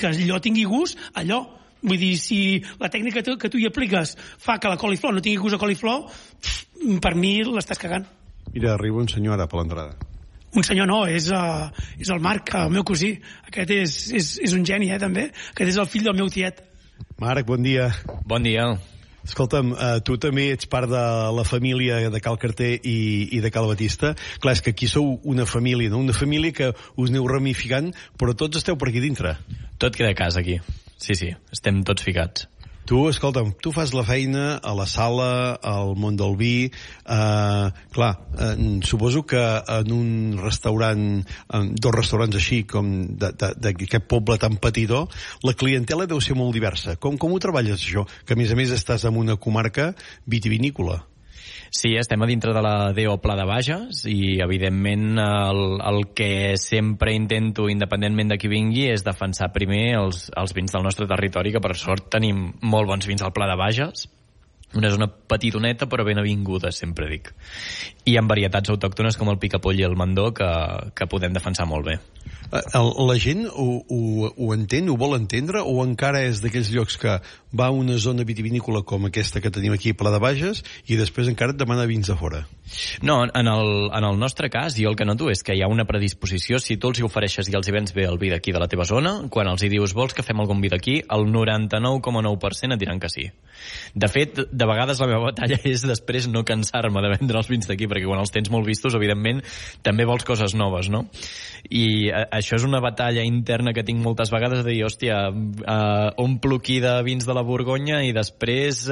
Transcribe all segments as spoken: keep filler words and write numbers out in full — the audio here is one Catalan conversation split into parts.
que allò tingui gust, allò. Vull dir, si la tècnica que tu hi apliques fa que la coliflor no tingui gust a coliflor, per mi l'estàs cagant. Mira, arriba un senyor ara per l'entrada. Un senyor no, és, uh, és el Marc, el meu cosí. Aquest és, és, és un geni, eh, també. Aquest és el fill del meu tiet. Marc, bon dia. Bon dia. Escolta'm, uh, tu també ets part de la família de Cal Carter i, i de Cal Batista. Clar, és que aquí sou una família, no? Una família que us aneu ramificant, però tots esteu per aquí dintre. Tot queda a casa aquí. Sí, sí, estem tots ficats. Tu, escolta'm, tu fas la feina a la sala, al món del vi, eh, clar, eh, suposo que en un restaurant, en dos restaurants així, com d'aquest poble tan petitó, la clientela deu ser molt diversa. Com, com ho treballes, això? Que, a més a més, estàs en una comarca vitivinícola. Sí, estem a dintre de la D O Pla de Bages i, evidentment, el, el que sempre intento, independentment de qui vingui, és defensar primer els, els vins del nostre territori, que per sort tenim molt bons vins al Pla de Bages. Una zona petitoneta però ben avinguda, sempre dic. I amb varietats autòctones com el picapoll i el mandó que, que podem defensar molt bé. La gent ho, ho, ho entén, ho vol entendre, o encara és d'aquells llocs que va a una zona vitivinícola com aquesta que tenim aquí a Pla de Bages i després encara et demana vins de fora? No, en el, en el nostre cas, jo el que noto és que hi ha una predisposició. Si tu els hi ofereixes i els hi vens bé el vi d'aquí de la teva zona, quan els hi dius vols que fem algun vi d'aquí, el noranta-nou coma nou per cent et diran que sí. De fet, de vegades la meva batalla és després no cansar-me de vendre els vins d'aquí, perquè quan els tens molt vistos, evidentment, també vols coses noves, no? I a, això és una batalla interna que tinc moltes vegades de dir, hòstia, uh, omplo aquí de vins de la Borgonya i després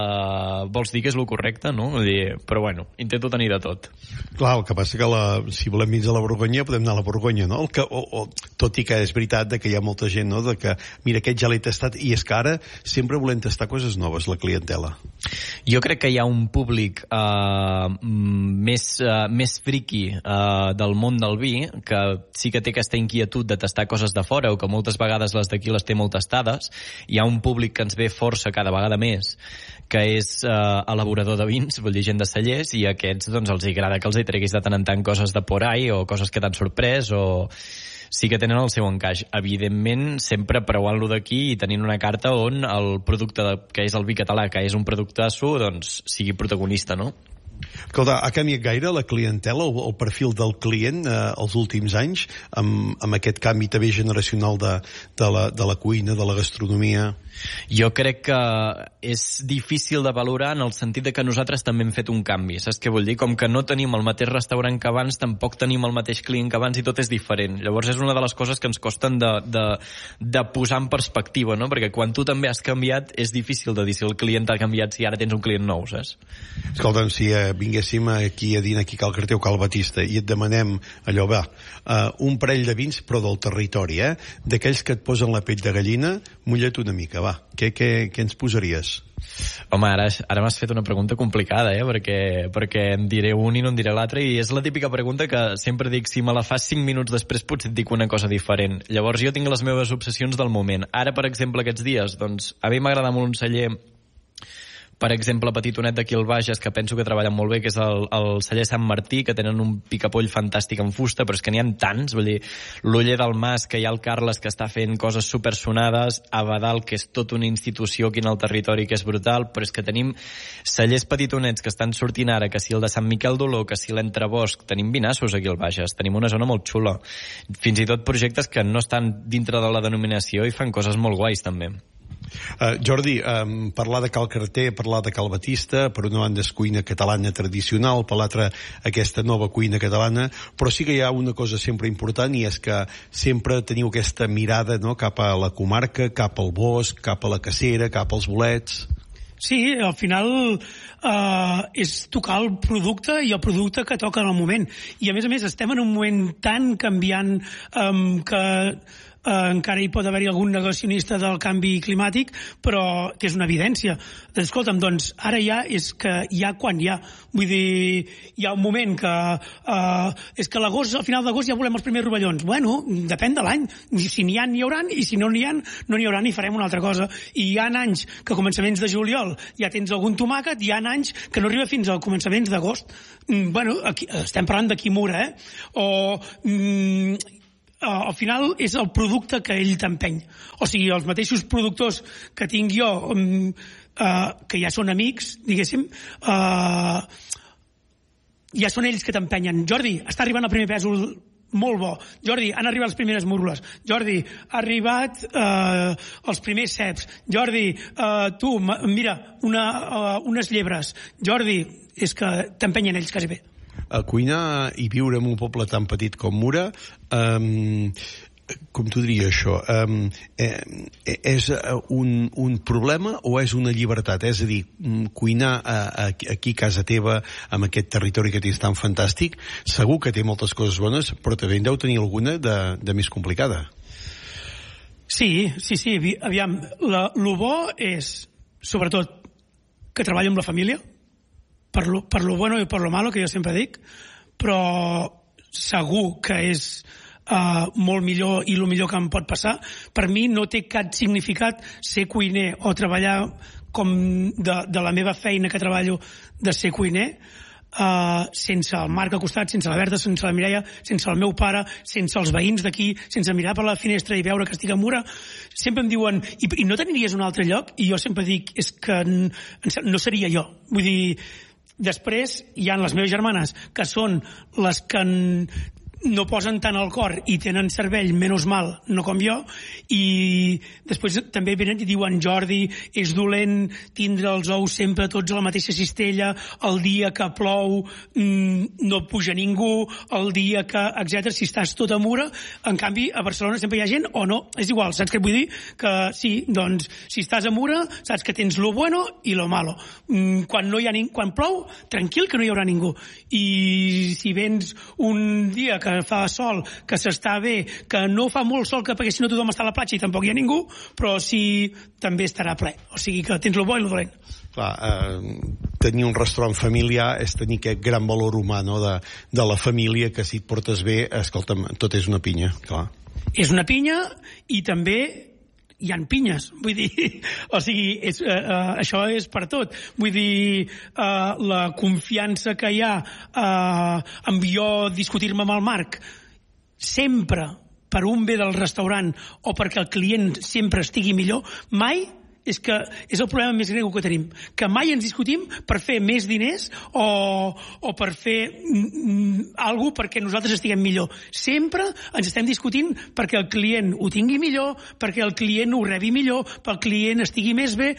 uh, vols dir que és el correcte, no? Vull dir, però bueno, intento tenir de tot. Clar, el que passa que la, si volem vins de la Borgonya podem anar a la Borgonya, no? El que, o, o, tot i que és veritat de que hi ha molta gent, no?, de que, mira, aquest ja l'he tastat, i és que ara sempre volem tastar coses noves, la clientela. Jo crec que hi ha un públic uh, més, uh, més friqui uh, del món del vi, que sí que té aquesta inquietud de tastar coses de fora, o que moltes vegades les d'aquí les té molt tastades. Hi ha un públic que ens ve força cada vegada més, que és uh, elaborador de vins, vol dir gent de cellers, i a aquests doncs, els agrada que els hi treguis de tant en tant coses de por ahí, o coses que t'han sorprès, o sí que tenen el seu encaix. Evidentment, sempre preuant-lo d'aquí i tenint una carta on el producte, de, que és el vi català, que és un productasso, doncs sigui protagonista, no? Escolta, ha canviat gaire la clientela, el, el perfil del client eh, els últims anys, amb, amb aquest canvi també generacional de, de, la, de la cuina, de la gastronomia? Jo crec que és difícil de valorar en el sentit de que nosaltres també hem fet un canvi. Saps què vull dir? Com que no tenim el mateix restaurant que abans, tampoc tenim el mateix client que abans i tot és diferent. Llavors és una de les coses que ens costen de, de, de posar en perspectiva, no? Perquè quan tu també has canviat és difícil de dir si el client ha canviat, si ara tens un client nou, saps? Escolta'm, si eh, vinguéssim aquí a dinar aquí a Cal Carter o Cal Batista i et demanem allò, va, uh, un parell de vins però del territori, eh? D'aquells que et posen la pell de gallina, mulla't una mica, va. Què, què, què ens posaries? Home, ara, ara m'has fet una pregunta complicada, eh? Perquè, perquè en diré un i no en diré l'altre, i és la típica pregunta que sempre dic, si me la fas cinc minuts després potser et dic una cosa diferent. Llavors jo tinc les meves obsessions del moment. Ara, per exemple, aquests dies, doncs, a mi m'agrada molt un celler, per exemple, petitonet d'aquí al Bages, que penso que treballen molt bé, que és el, el celler Sant Martí, que tenen un picapoll fantàstic en fusta, però és que n'hi ha tants, vull dir, l'Oller del Mas, que hi ha el Carles, que està fent coses supersonades, Abadal, que és tota una institució aquí en el territori, que és brutal, però és que tenim cellers petitonets que estan sortint ara, que si el de Sant Miquel d'Oló, que si l'Entrebosc, tenim vinassos aquí al Bages, tenim una zona molt xula, fins i tot projectes que no estan dintre de la denominació i fan coses molt guais, també. Uh, Jordi, um, parlar de Cal Carter, parlar de Cal Batista, per una banda és cuina catalana tradicional, per l'altra aquesta nova cuina catalana, però sí que hi ha una cosa sempre important, i és que sempre teniu aquesta mirada, no?, cap a la comarca, cap al bosc, cap a la cacera, cap als bolets. Sí, al final eh, és tocar el producte i el producte que toca en el moment. I a més a més estem en un moment tan canviant eh, que Uh, encara hi pot haver-hi algun negacionista del canvi climàtic, però que és una evidència. Escolta'm, doncs, ara ja és que hi ha quan hi ha. Vull dir, hi ha un moment que uh, és que a l'agost, al final d'agost ja volem els primers rovellons. Bueno, depèn de l'any. Si n'hi ha, n'hi hauran, i si no n'hi ha, no n'hi hauran i farem una altra cosa. I hi ha anys que a començaments de juliol ja tens algun tomàquet, hi ha anys que no arriba fins a començaments d'agost. Mm, bueno, aquí, estem parlant de Quimura, eh? O... Mm, Uh, al final és el producte que ell t'empeny. O sigui, els mateixos productors que tinc jo, um, uh, que ja són amics, diguéssim, uh, ja són ells que t'empenyen. Jordi, està arribant el primer pèsol molt bo. Jordi, han arribat les primeres múrgoles. Jordi, ha arribat uh, els primers ceps. Jordi, uh, tu, mira, una, uh, unes llebres. Jordi, és que t'empenyen ells quasi bé. A cuinar i viure en un poble tan petit com Mura, um, com t'ho diria això, um, eh, és un, un problema o és una llibertat? És a dir, cuinar a, a, aquí a casa teva, amb aquest territori que tens tan fantàstic, segur que té moltes coses bones, però també en deu tenir alguna de, de més complicada. Sí, sí, sí, aviam, la, lo bo és, sobretot, que treballo amb la família, per lo, per lo bueno i per lo malo, que jo sempre dic, però segur que és uh, molt millor i el millor que em pot passar. Per mi no té cap significat ser cuiner o treballar com de, de la meva feina que treballo de ser cuiner, uh, sense el Marc al costat, sense la Berta, sense la Mireia, sense el meu pare, sense els veïns d'aquí, sense mirar per la finestra i veure que estic a Mura. Sempre em diuen, i, i no t'aniries a un altre lloc? I jo sempre dic, és que no seria jo. Vull dir, després hi ha les meves germanes, que són les que no posen tant al cor i tenen cervell menys mal, no com jo, i després també venen i diuen Jordi, és dolent tindre els ous sempre tots a la mateixa cistella, el dia que plou mmm, no puja ningú, el dia que, etcètera. Si estàs tot a Mura, en canvi a Barcelona sempre hi ha gent o no, és igual, saps què vull dir? Que sí, doncs si estàs a Mura saps que tens lo bueno i lo malo. Mm, quan, no hi ha ning- quan plou, tranquil que no hi haurà ningú, i si vens un dia que fa sol, que s'està bé, que no fa molt sol, que perquè si no tothom està a la platja i tampoc hi ha ningú, però sí també estarà ple. O sigui que tens lo bo i lo dolent. Clar, eh, tenir un restaurant familiar és tenir aquest gran valor humà, no?, de, de la família, que si et portes bé, escolta'm, tot és una pinya, clar. És una pinya i també hi ha pinyes, vull dir, o sigui, és, uh, uh, això és per tot. Vull dir, uh, la confiança que hi ha uh, en jo discutir-me amb el Marc, sempre per un bé del restaurant o perquè el client sempre estigui millor, mai és que és el problema més greu que tenim, que mai ens discutim per fer més diners o, o per fer mm, alguna cosa perquè nosaltres estiguem millor. Sempre ens estem discutint perquè el client ho tingui millor, perquè el client ho rebi millor, perquè el client estigui més bé,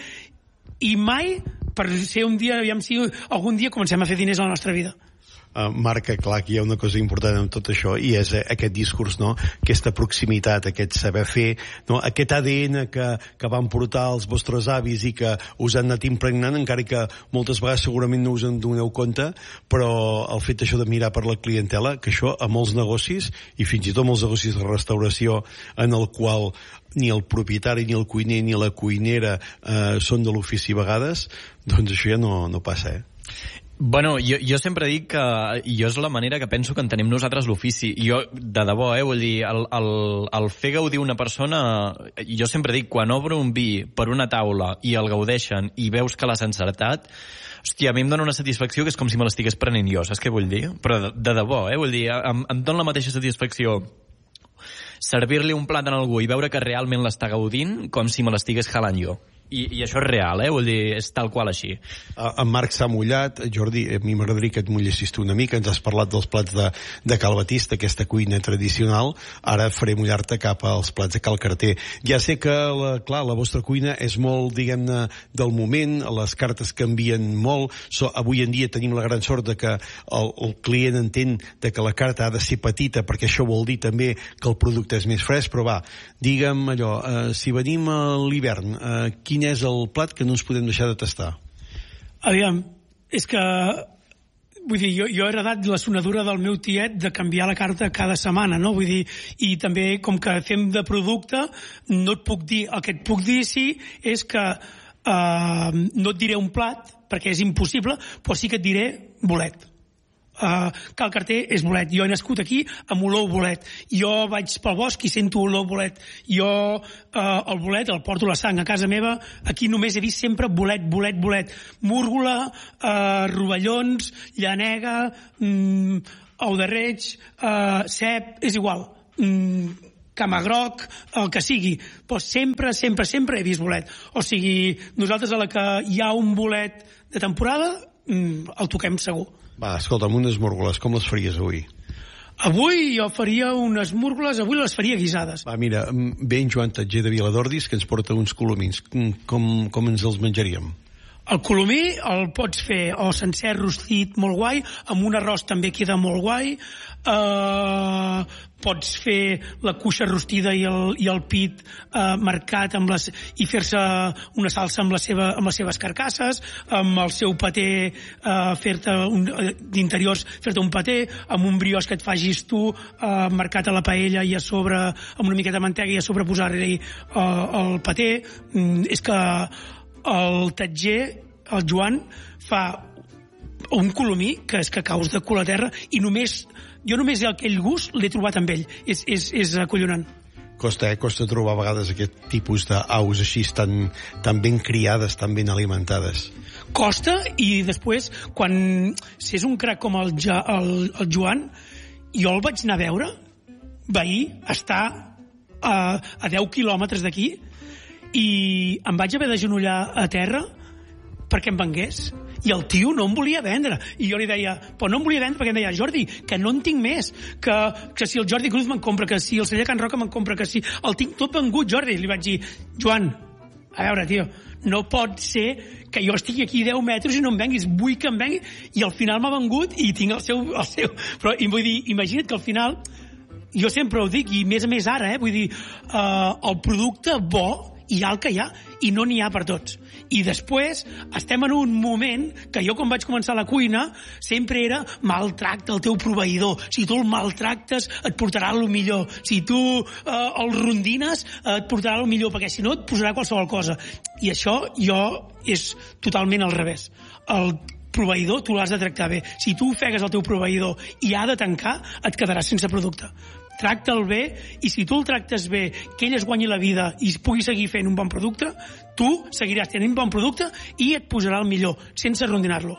i mai per ser un dia, aviam si algun dia comencem a fer diners a la nostra vida. Uh, marca clar que hi ha una cosa important en tot això, i és eh, aquest discurs, no?, aquesta proximitat, aquest saber fer, no?, aquest A D N que, que van portar els vostres avis i que us han anat impregnant, encara que moltes vegades segurament no us en doneu compte, però el fet això de mirar per la clientela, que això a molts negocis, i fins i tot molts negocis de restauració en el qual ni el propietari, ni el cuiner, ni la cuinera eh, són de l'ofici a vegades, doncs això ja no, no passa, eh? Bueno, jo, jo sempre dic que jo és la manera que penso que entenem nosaltres l'ofici. Jo, de debò, eh, vull dir, el, el, el fer gaudir una persona, jo sempre dic, quan obro un vi per una taula i el gaudeixen i veus que l'has encertat, hòstia, a mi em dona una satisfacció que és com si me l'estigués prenent jo, saps què vull dir? Però de, de debò, eh, vull dir, em, em dona la mateixa satisfacció servir-li un plat a algú i veure que realment l'està gaudint com si me l'estigués jalant jo. I, i això és real, eh? Vull dir, és tal qual així. Uh, en Marc s'ha mullat. Jordi, a mi m'agradaria que et mullessis tu una mica. Ens has parlat dels plats de, de Cal Batista, aquesta cuina tradicional. Ara faré mullar-te cap als plats de Cal Carter. Ja sé que, la, clar, la vostra cuina és molt, diguem-ne, del moment, les cartes canvien molt. So, avui en dia tenim la gran sort de que el, el client entén de que la carta ha de ser petita, perquè això vol dir també que el producte és més fresc, però va, digue'm allò, uh, si venim a l'hivern, uh, quin és el plat que no ens podem deixar de tastar? Aviam, és que vull dir, jo, jo he heredat la sonadura del meu tiet de canviar la carta cada setmana, no? Vull dir, i també com que fem de producte, no et puc dir, el que et puc dir sí és que eh, no et diré un plat perquè és impossible, però sí que et diré bolet. Uh, Cal Carter és bolet. Jo he nascut aquí amb olor bolet. Jo vaig pel bosc i sento olor bolet. Jo uh, el bolet el porto a la sang. A casa meva aquí només he vist sempre bolet, bolet, bolet. Múrgola, uh, rovellons, llanega, um, ou de reig, uh, cep, és igual. mm, camagroc, el que sigui, però sempre, sempre, sempre he vist bolet. O sigui, nosaltres a la que hi ha un bolet de temporada, el toquem segur. Va, escolta'm, unes múrgoles, com les faries avui? Avui jo faria unes múrgoles, avui les faria guisades. Va, mira, ve en Joan Tatger de Viladordis, que ens porta uns colomins. Com, com ens els menjaríem? El colomí el pots fer o sencer rostit molt guai, amb un arròs també queda molt guai, uh, pots fer la cuixa rostida i el, i el pit uh, marcat amb les, i fer-se una salsa amb, la seva, amb les seves carcasses, amb el seu paté, uh, fer-te un, uh, d'interiors, fer-te un paté, amb un brioix que et facis tu, uh, marcat a la paella i a sobre, amb una miqueta de mantega i a sobre posar-hi uh, el paté. Mm, és que el Tatger, el Joan, fa un colomí que és que caus de cul a terra i només, jo només aquell gust l'he trobat amb ell. És, és, és acollonant. Costa, eh? Costa trobar a vegades aquest tipus d'aus així tan, tan ben criades, tan ben alimentades. Costa, i després, quan si és un crac com el, ja, el, el Joan, jo el vaig anar a veure, veí, està a, a deu quilòmetres d'aquí, i em vaig haver d'agenollar a terra perquè em vengués, i el tio no em volia vendre, i jo li deia, però no em volia vendre perquè em deia, Jordi, que no en tinc més, que, que si el Jordi Cruz me'n compra, que si el celler Can Roca me'n compra, que si el tinc tot vengut, Jordi. Li vaig dir, Joan, a veure, tio, no pot ser que jo estigui aquí deu metres i no em venguis, vull que em vengui, i al final m'ha vengut i tinc el seu, el seu... Però i vull dir, imagina't que al final, jo sempre ho dic, i més a més ara, eh, vull dir, eh, el producte bo hi ha el que hi ha, i no n'hi ha per tots. I després estem en un moment que jo quan vaig començar la cuina sempre era maltracta el teu proveïdor. Si tu el maltractes et portarà el millor. Si tu eh, el rondines et portarà el millor, perquè si no et posarà qualsevol cosa. I això jo és totalment al revés. El proveïdor tu l'has de tractar bé. Si tu ofegues el teu proveïdor i ha de tancar, et quedaràs sense producte. Tracta'l bé, i si tu el tractes bé, que ell es guanyi la vida i pugui seguir fent un bon producte, tu seguiràs tenint un bon producte i et posarà el millor, sense rondinar-lo.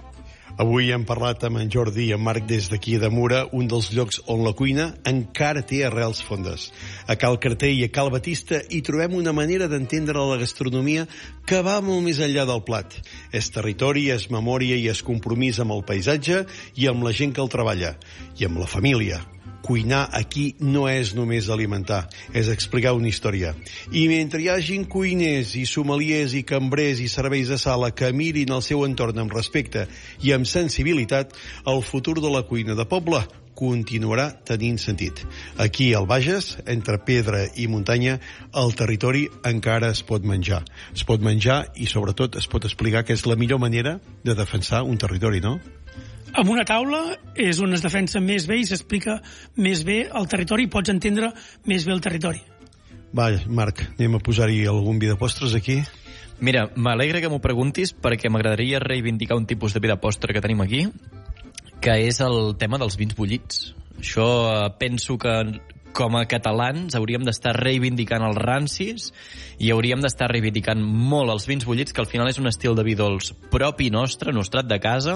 Avui hem parlat amb en Jordi i en Marc des d'aquí de Mura, un dels llocs on la cuina encara té arrels fondes. A Cal Carter i a Cal Batista hi trobem una manera d'entendre la gastronomia que va molt més enllà del plat. És territori, és memòria i és compromís amb el paisatge i amb la gent que el treballa, i amb la família. Cuinar aquí no és només alimentar, és explicar una història. I mentre hi hagin cuiners i sommeliers i cambrers i serveis de sala que mirin el seu entorn amb respecte i amb sensibilitat, el futur de la cuina de poble continuarà tenint sentit. Aquí al Bages, entre pedra i muntanya, el territori encara es pot menjar. Es pot menjar i sobretot es pot explicar que és la millor manera de defensar un territori, no? Amb una taula és on es defensa més bé i s'explica més bé el territori i pots entendre més bé el territori. Va, Marc, anem a posar-hi algun vi de postres aquí? Mira, m'alegra que m'ho preguntis perquè m'agradaria reivindicar un tipus de vi de postre que tenim aquí, que és el tema dels vins bullits. Això eh, penso que com a catalans hauríem d'estar reivindicant els rancis i hauríem d'estar reivindicant molt els vins bullits, que al final és un estil de vi dolç propi nostre, nostrat de casa.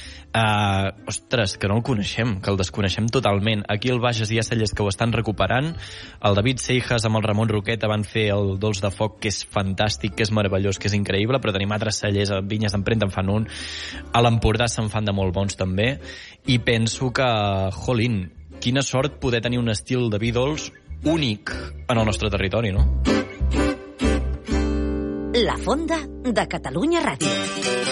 Uh, ostres, que no el coneixem, que el desconeixem totalment. Aquí al Bages hi ha cellers que ho estan recuperant. El David Seijas amb el Ramon Roqueta van fer el dolç de foc, que és fantàstic, que és meravellós, que és increïble, però tenim altres cellers, a Vinyes d'Empremta en fan un, a l'Empordà se'n fan de molt bons també, i penso que, jolín, quina sort poder tenir un estil de vi dolç únic en el nostre territori, no? La Fonda de Catalunya Ràdio.